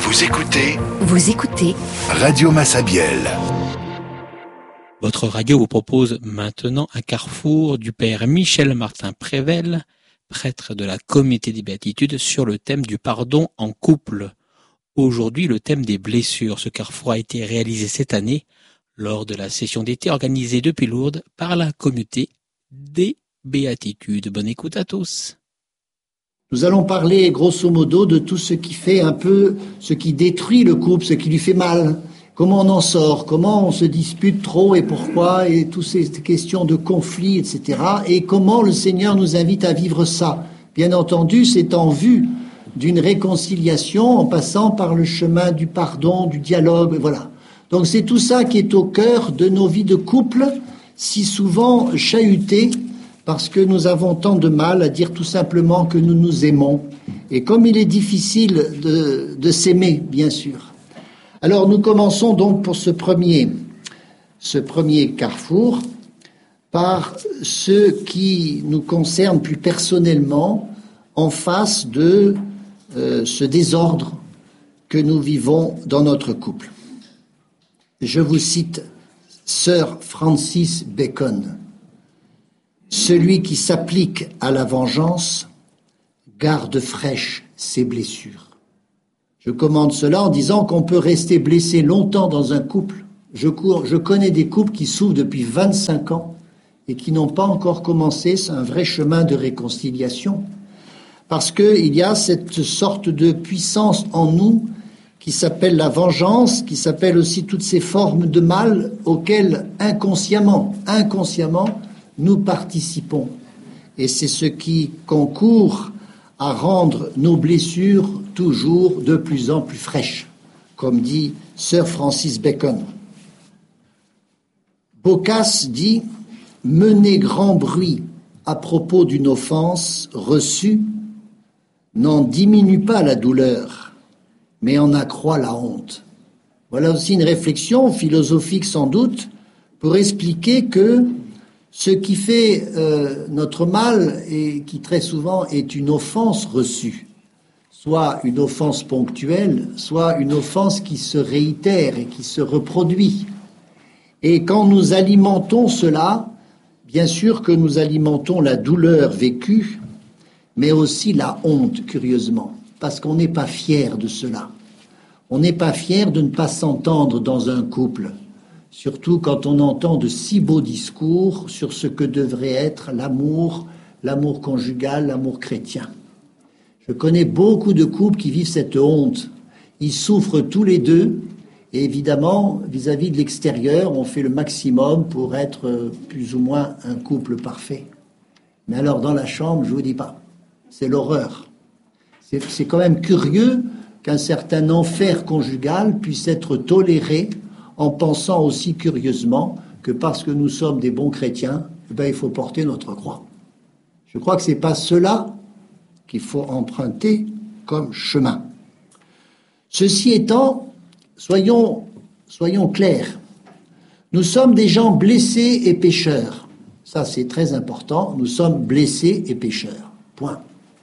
Vous écoutez Radio Massabielle. Votre radio vous propose maintenant un carrefour du père Michel Martin Prével, prêtre de la Communauté des Béatitudes, sur le thème du pardon en couple. Aujourd'hui, le thème des blessures. Ce carrefour a été réalisé cette année lors de la session d'été organisée depuis Lourdes par la Communauté des Béatitudes. Bonne écoute à tous. Nous allons parler grosso modo de tout ce qui fait un peu, ce qui détruit le couple, ce qui lui fait mal. Comment on en sort, comment on se dispute trop et pourquoi, et toutes ces questions de conflit, etc. Et comment le Seigneur nous invite à vivre ça. Bien entendu, c'est en vue d'une réconciliation en passant par le chemin du pardon, du dialogue, voilà. Donc c'est tout ça qui est au cœur de nos vies de couple, si souvent chahutées, parce que nous avons tant de mal à dire tout simplement que nous nous aimons. Et comme il est difficile de s'aimer, bien sûr. Alors nous commençons donc pour ce premier carrefour par ce qui nous concerne plus personnellement en face de ce désordre que nous vivons dans notre couple. Je vous cite Sir Francis Bacon. Celui qui s'applique à la vengeance garde fraîches ses blessures. Je commande cela en disant qu'on peut rester blessé longtemps dans un couple. Je connais des couples qui souffrent depuis 25 ans et qui n'ont pas encore commencé un vrai chemin de réconciliation. Parce qu'il y a cette sorte de puissance en nous qui s'appelle la vengeance, qui s'appelle aussi toutes ces formes de mal auxquelles inconsciemment, nous participons. Et c'est ce qui concourt à rendre nos blessures toujours de plus en plus fraîches, comme dit Sir Francis Bacon. Boccace dit « Mener grand bruit à propos d'une offense reçue n'en diminue pas la douleur, mais en accroît la honte. » Voilà aussi une réflexion philosophique sans doute pour expliquer que ce qui fait notre mal et qui très souvent est une offense reçue, soit une offense ponctuelle, soit une offense qui se réitère et qui se reproduit. Et quand nous alimentons cela, bien sûr que nous alimentons la douleur vécue, mais aussi la honte, curieusement, parce qu'on n'est pas fier de cela. On n'est pas fier de ne pas s'entendre dans un couple. Surtout quand on entend de si beaux discours sur ce que devrait être l'amour conjugal, l'amour chrétien. Je connais beaucoup de couples qui vivent cette honte. Ils souffrent tous les deux, et évidemment, vis-à-vis de l'extérieur, on fait le maximum pour être plus ou moins un couple parfait. Mais alors, dans la chambre, je vous dis pas, c'est l'horreur. C'est quand même curieux qu'un certain enfer conjugal puisse être toléré en pensant aussi curieusement que parce que nous sommes des bons chrétiens, il faut porter notre croix. Je crois que ce n'est pas cela qu'il faut emprunter comme chemin. Ceci étant, soyons clairs. Nous sommes des gens blessés et pécheurs. Ça, c'est très important. Nous sommes blessés et pécheurs. Point.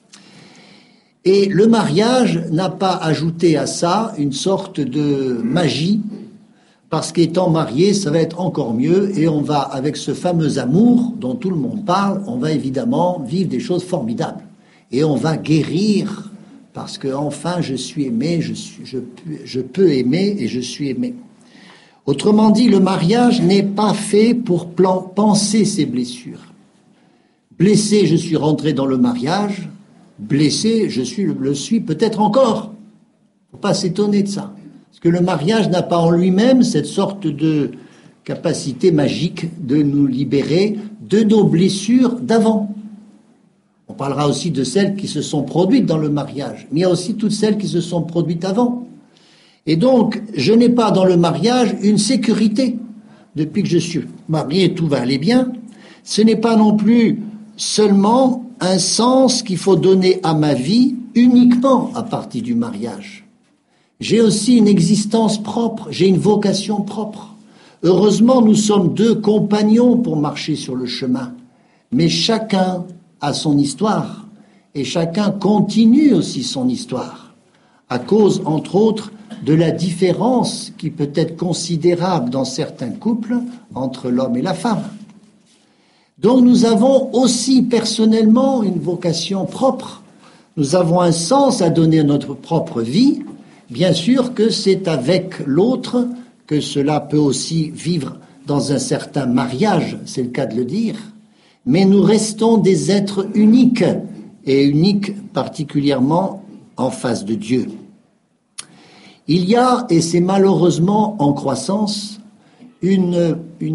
Et le mariage n'a pas ajouté à ça une sorte de magie, parce qu'étant marié, ça va être encore mieux et on va, avec ce fameux amour dont tout le monde parle, on va évidemment vivre des choses formidables. Et on va guérir parce que enfin je suis aimé, je peux aimer et je suis aimé. Autrement dit, le mariage n'est pas fait pour penser ses blessures. Blessé, je suis rentré dans le mariage. Blessé, le suis peut-être encore. Faut pas s'étonner de ça. Parce que le mariage n'a pas en lui-même cette sorte de capacité magique de nous libérer de nos blessures d'avant. On parlera aussi de celles qui se sont produites dans le mariage, mais il y a aussi toutes celles qui se sont produites avant. Et donc, je n'ai pas dans le mariage une sécurité. Depuis que je suis marié, tout va aller bien. Ce n'est pas non plus seulement un sens qu'il faut donner à ma vie uniquement à partir du mariage. J'ai aussi une existence propre, j'ai une vocation propre. Heureusement, nous sommes deux compagnons pour marcher sur le chemin. Mais chacun a son histoire et chacun continue aussi son histoire. à cause, entre autres, de la différence qui peut être considérable dans certains couples entre l'homme et la femme. Donc nous avons aussi personnellement une vocation propre. Nous avons un sens à donner à notre propre vie. Bien sûr que c'est avec l'autre que cela peut aussi vivre dans un certain mariage, c'est le cas de le dire. Mais nous restons des êtres uniques, et uniques particulièrement en face de Dieu. Il y a, et c'est malheureusement en croissance, une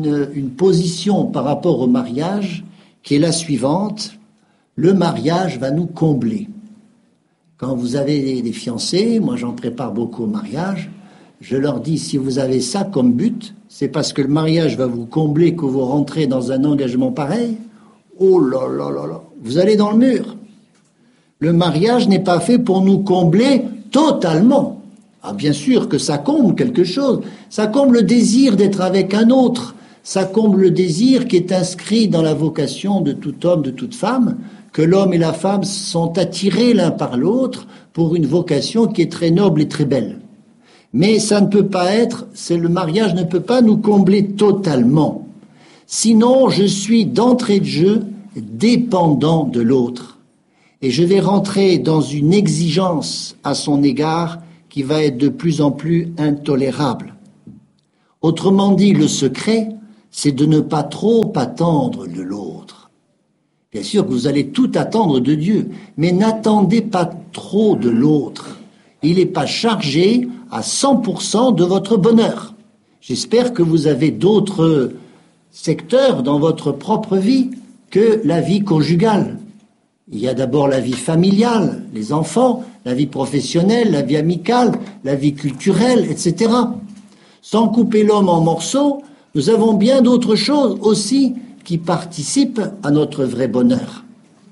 position par rapport au mariage qui est la suivante: le mariage va nous combler. Quand vous avez des fiancés, moi j'en prépare beaucoup au mariage, je leur dis, si vous avez ça comme but, c'est parce que le mariage va vous combler que vous rentrez dans un engagement pareil. Oh là là là là, vous allez dans le mur. Le mariage n'est pas fait pour nous combler totalement. Ah, bien sûr que ça comble quelque chose. Ça comble le désir d'être avec un autre. Ça comble le désir qui est inscrit dans la vocation de tout homme, de toute femme, que l'homme et la femme sont attirés l'un par l'autre pour une vocation qui est très noble et très belle. Mais ça ne peut pas être, le mariage ne peut pas nous combler totalement. Sinon, je suis d'entrée de jeu dépendant de l'autre. Et je vais rentrer dans une exigence à son égard qui va être de plus en plus intolérable. Autrement dit, le secret, c'est de ne pas trop attendre de l'autre. Bien sûr que vous allez tout attendre de Dieu, mais n'attendez pas trop de l'autre. Il n'est pas chargé à 100% de votre bonheur. J'espère que vous avez d'autres secteurs dans votre propre vie que la vie conjugale. Il y a d'abord la vie familiale, les enfants, la vie professionnelle, la vie amicale, la vie culturelle, etc. Sans couper l'homme en morceaux, nous avons bien d'autres choses aussi qui participent à notre vrai bonheur.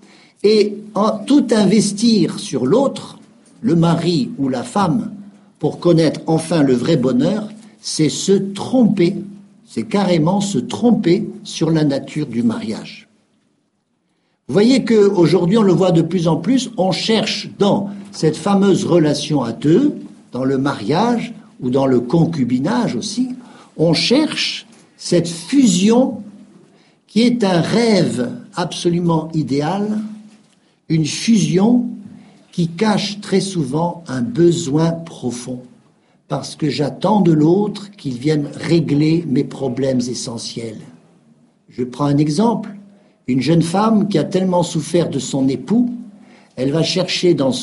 Et tout investir sur l'autre, le mari ou la femme, pour connaître enfin le vrai bonheur, c'est se tromper, c'est carrément se tromper sur la nature du mariage. Vous voyez qu'aujourd'hui, on le voit de plus en plus, on cherche dans cette fameuse relation à deux, dans le mariage ou dans le concubinage aussi, on cherche cette fusion qui est un rêve absolument idéal, une fusion qui cache très souvent un besoin profond, parce que j'attends de l'autre qu'il vienne régler mes problèmes essentiels. Je prends un exemple. Une jeune femme qui a tellement souffert de son époux, elle va chercher de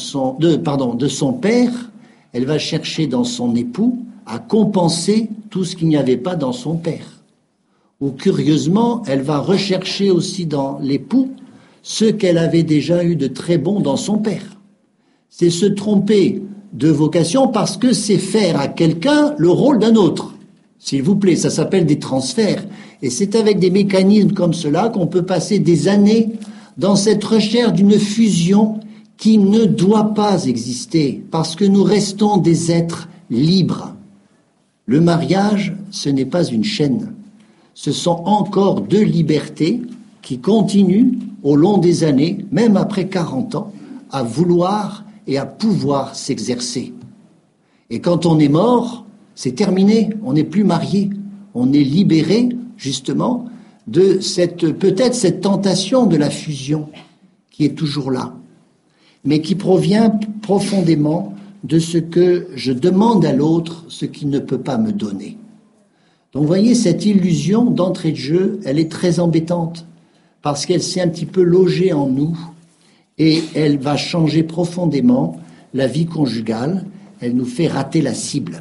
son père, elle va chercher dans son époux à compenser tout ce qu'il n'y avait pas dans son père. Ou curieusement, elle va rechercher aussi dans l'époux ce qu'elle avait déjà eu de très bon dans son père. C'est se tromper de vocation parce que c'est faire à quelqu'un le rôle d'un autre. S'il vous plaît, ça s'appelle des transferts. Et c'est avec des mécanismes comme cela qu'on peut passer des années dans cette recherche d'une fusion qui ne doit pas exister, parce que nous restons des êtres libres. Le mariage, ce n'est pas une chaîne. Ce sont encore deux libertés qui continuent au long des années, même après 40 ans, à vouloir et à pouvoir s'exercer. Et quand on est mort, c'est terminé, on n'est plus marié, on est libéré justement de peut-être cette tentation de la fusion qui est toujours là, mais qui provient profondément de ce que je demande à l'autre, ce qu'il ne peut pas me donner. Donc vous voyez, cette illusion d'entrée de jeu, elle est très embêtante, parce qu'elle s'est un petit peu logée en nous, et elle va changer profondément la vie conjugale, elle nous fait rater la cible.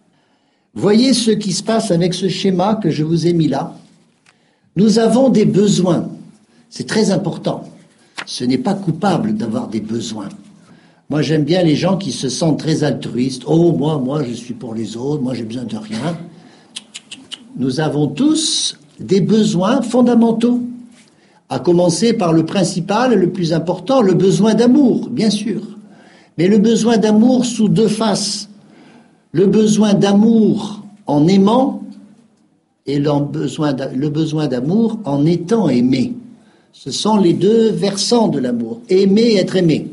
Voyez ce qui se passe avec ce schéma que je vous ai mis là. Nous avons des besoins. C'est très important. Ce n'est pas coupable d'avoir des besoins. Moi, j'aime bien les gens qui se sentent très altruistes. Oh, moi, je suis pour les autres. Moi, j'ai besoin de rien. Nous avons tous des besoins fondamentaux. À commencer par le principal et le plus important, le besoin d'amour, bien sûr. Mais le besoin d'amour sous deux faces. Le besoin d'amour en aimant et le besoin d'amour en étant aimé. Ce sont les deux versants de l'amour. Aimer et être aimé.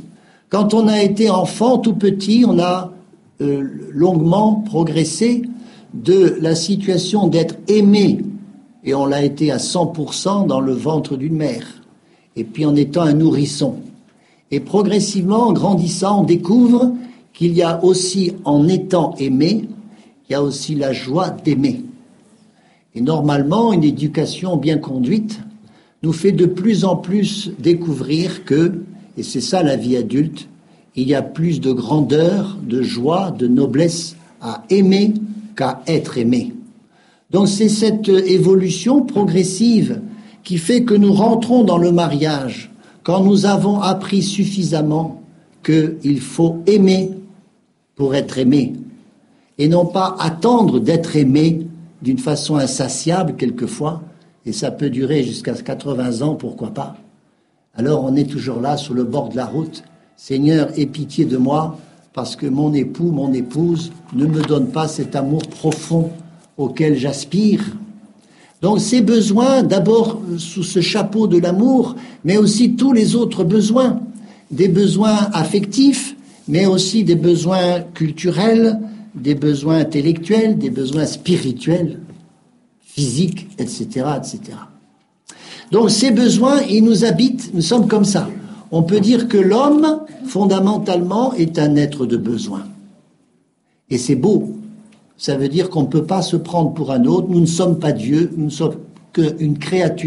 Quand on a été enfant tout petit, on a longuement progressé de la situation d'être aimé, et on l'a été à 100% dans le ventre d'une mère, et puis en étant un nourrisson. Et progressivement, en grandissant, on découvre qu'il y a aussi, en étant aimé, il y a aussi la joie d'aimer. Et normalement, une éducation bien conduite nous fait de plus en plus découvrir que, et c'est ça la vie adulte, il y a plus de grandeur, de joie, de noblesse à aimer qu'à être aimé. Donc c'est cette évolution progressive qui fait que nous rentrons dans le mariage quand nous avons appris suffisamment qu'il faut aimer pour être aimé, et non pas attendre d'être aimé d'une façon insatiable quelquefois, et ça peut durer jusqu'à 80 ans, pourquoi pas. Alors on est toujours là sur le bord de la route. Seigneur, aie pitié de moi, parce que mon époux, mon épouse ne me donne pas cet amour profond auquel j'aspire. Donc ces besoins, d'abord sous ce chapeau de l'amour, mais aussi tous les autres besoins, des besoins affectifs, mais aussi des besoins culturels, des besoins intellectuels, des besoins spirituels, physiques, etc., etc. Donc ces besoins, ils nous habitent, nous sommes comme ça. On peut dire que l'homme, fondamentalement, est un être de besoin. Et c'est beau. Ça veut dire qu'on ne peut pas se prendre pour un autre. Nous ne sommes pas Dieu, nous ne sommes qu'une créature.